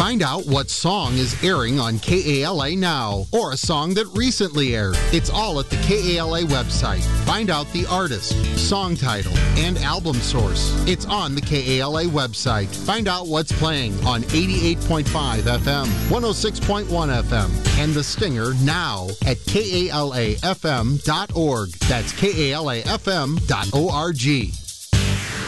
Find out what song is airing on KALA now, or a song that recently aired. It's all at the KALA website. Find out the artist, song title, and album source. It's on the KALA website. Find out what's playing on 88.5 FM, 106.1 FM, and The Stinger now at KALAFM.org. That's KALAFM.org.